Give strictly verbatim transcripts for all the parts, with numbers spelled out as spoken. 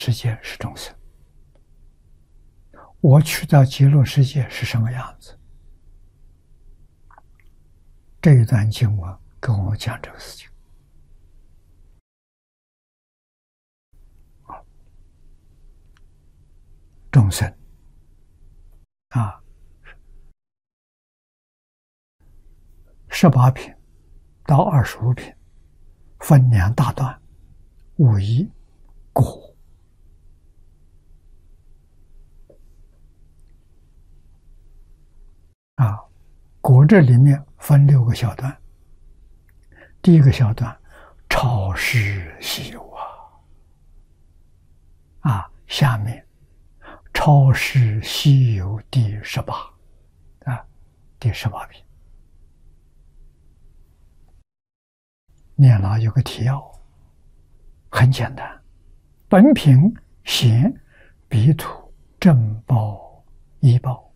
世界是众生，我去到极乐世界是什么样子？这一段经文跟我们讲这个事情。众生啊，十八品到二十五品分两大段，五一果啊，果这里面分六个小段。第一个小段，超世稀有啊，啊，下面超世稀有第十八啊，第十八品。念了有个提要，很简单：本品显彼土正报一报，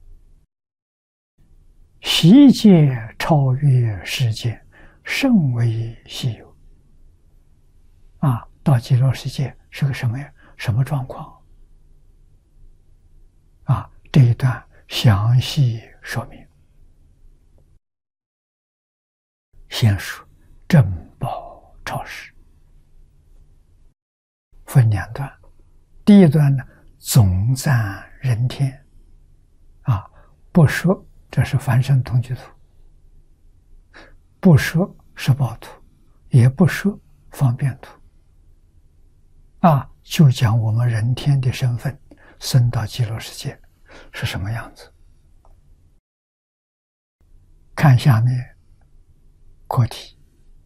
悉界超越世界，甚为稀有。啊，到极乐世界是个什么呀？什么状况？啊，这一段详细说明。先说正报超世，分两段。第一段呢，总赞人天，啊，不说这是凡圣同居土，不说十报土，也不说方便土，啊，就讲我们人天的身份升到极乐世界是什么样子。看下面课题，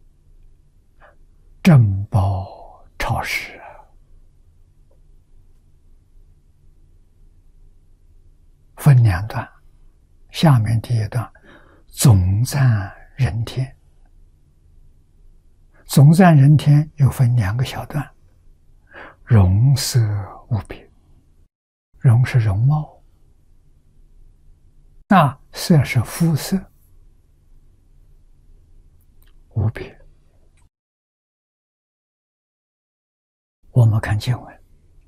正报超世啊，分两段。下面第一段总赞人天，总赞人天又分两个小段，容色无别，容是容貌，那色是肤色，无别。我们看经文，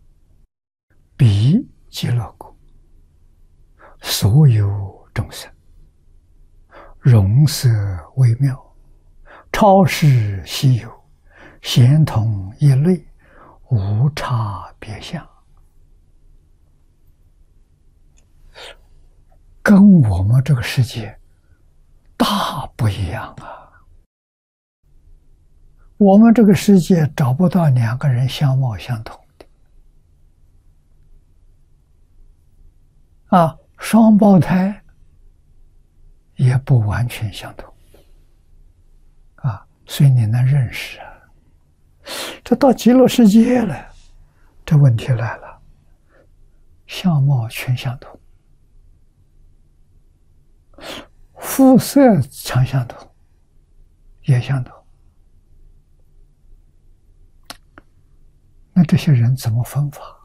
彼极乐国所有众生，容色微妙，超世稀有，咸同一类，无差别相，跟我们这个世界大不一样啊！我们这个世界找不到两个人相貌相同的啊，双胞胎也不完全相同啊，所以你能认识啊。这到极乐世界了，这问题来了，相貌全相同，肤色常相同，也相同。那这些人怎么分法？